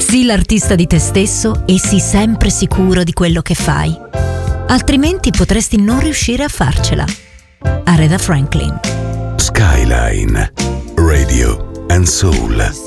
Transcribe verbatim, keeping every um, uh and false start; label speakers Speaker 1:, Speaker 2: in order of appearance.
Speaker 1: Sii l'artista di te stesso e sii sempre sicuro di quello che fai. Altrimenti potresti non riuscire a farcela. Aretha Franklin.
Speaker 2: Skyline Radio and Soul.